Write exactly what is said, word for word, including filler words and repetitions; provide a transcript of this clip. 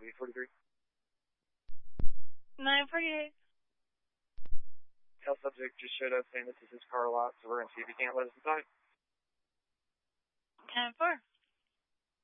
over to eight forty-three. nine forty-eight. Tell subject just showed up saying this is his car lot, so we're going to see if he can't let us inside. ten four.